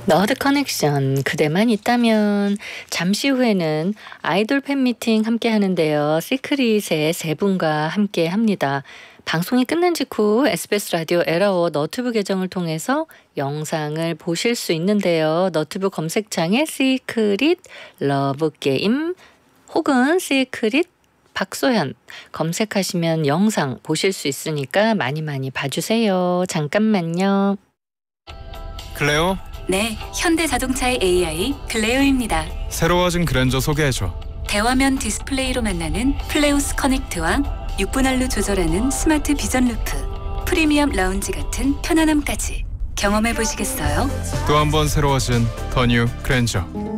너드 커넥션 그대만 있다면. 잠시 후에는 아이돌 팬미팅 함께 하는데요. 시크릿의 세 분과 함께 합니다. 방송이 끝난 직후 SBS 라디오 에라워 너튜브 계정을 통해서 영상을 보실 수 있는데요. 너튜브 검색창에 시크릿 러브게임 혹은 시크릿 박소현 검색하시면 영상 보실 수 있으니까 많이 봐주세요. 잠깐만요. 클레오? 네, 현대자동차의 AI 클레오입니다. 새로워진 그랜저 소개해줘. 대화면 디스플레이로 만나는 플레오스 커넥트와 6분할로 조절하는 스마트 비전 루프, 프리미엄 라운지 같은 편안함까지 경험해 보시겠어요? 또 한 번 새로워진 더 뉴 그랜저.